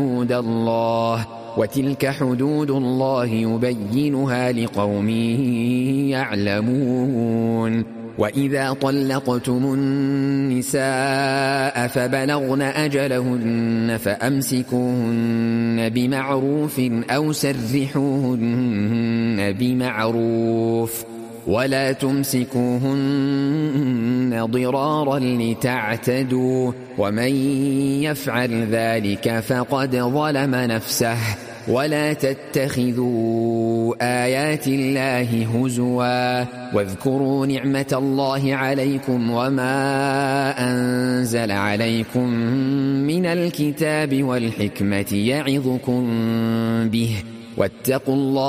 حدود الله وتلك حدود الله يبينها لقوم يعلمون. وإذا طلقتم النساء فبلغن أجلهن فأمسكوهن بمعروف أو سرحوهن بمعروف ولا تمسكوهن ضرارا لتعتدوا ومن يفعل ذلك فقد ظلم نفسه. ولا تتخذوا آيات الله هزوا واذكروا نعمة الله عليكم وما أنزل عليكم من الكتاب والحكمة يعظكم به واتقوا الله